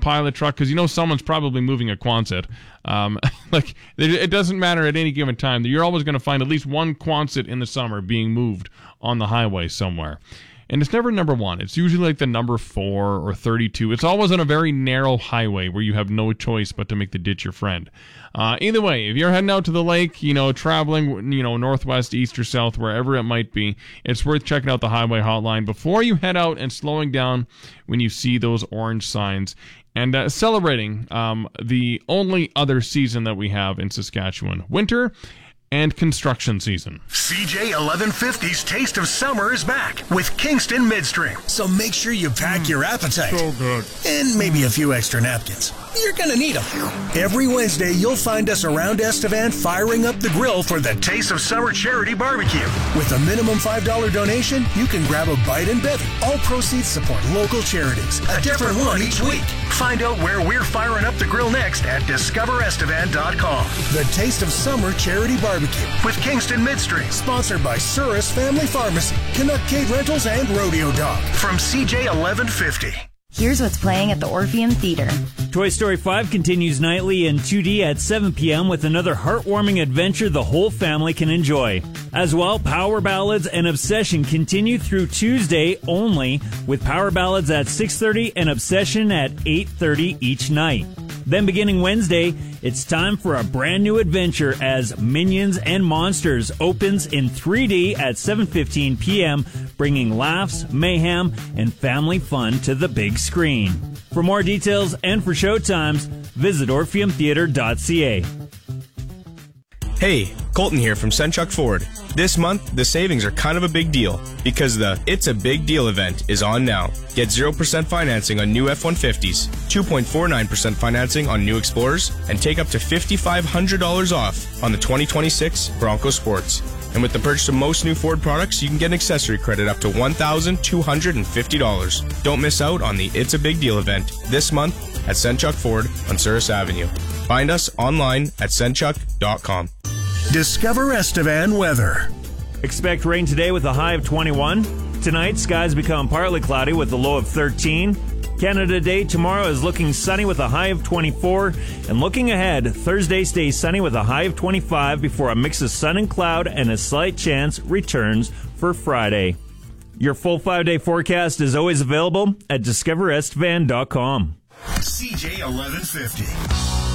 pilot truck, because you know someone's probably moving a Quonset. Like, it doesn't matter at any given time. You're always going to find at least one Quonset in the summer being moved on the highway somewhere. And it's never number 1. It's usually like the number 4 or 32. It's always on a very narrow highway where you have no choice but to make the ditch your friend. Either way, if you're heading out to the lake, traveling, northwest, east, or south, wherever it might be, it's worth checking out the highway hotline before you head out and slowing down when you see those orange signs and celebrating the only other season that we have in Saskatchewan, winter and construction season. CJ 1150's Taste of Summer is back with Kingston Midstream. So make sure you pack your appetite. So good. And maybe a few extra napkins. You're going to need them. Every Wednesday, you'll find us around Estevan firing up the grill for the Taste of Summer Charity Barbecue. With a minimum $5 donation, you can grab a bite and bevy. All proceeds support local charities. A different one each week. Find out where we're firing up the grill next at discoverestevan.com. The Taste of Summer Charity Barbecue with Kingston Midstream. Sponsored by Surus Family Pharmacy, Canuck Cave Rentals, and Rodeo Dog. From CJ 1150. Here's what's playing at the Orpheum Theater. Toy Story 5 continues nightly in 2D at 7 p.m. with another heartwarming adventure the whole family can enjoy. As well, Power Ballads and Obsession continue through Tuesday only, with Power Ballads at 6:30 and Obsession at 8:30 each night. Then beginning Wednesday, it's time for a brand new adventure as Minions and Monsters opens in 3D at 7:15 p.m., bringing laughs, mayhem, and family fun to the big screen. For more details and for showtimes, visit orpheumtheater.ca. Hey, Colton here from Senchuk Ford. This month, the savings are kind of a big deal because the It's a Big Deal event is on now. Get 0% financing on new F-150s, 2.49% financing on new Explorers, and take up to $5,500 off on the 2026 Bronco Sports. And with the purchase of most new Ford products, you can get an accessory credit up to $1,250. Don't miss out on the It's a Big Deal event this month at Senchuk Ford on Surus Avenue. Find us online at senchuk.com. Discover Estevan weather. Expect rain today with a high of 21. Tonight, skies become partly cloudy with a low of 13. Canada Day tomorrow is looking sunny with a high of 24. And looking ahead, Thursday stays sunny with a high of 25 before a mix of sun and cloud and a slight chance returns for Friday. Your full 5-day forecast is always available at discoverestevan.com. CJ 1150.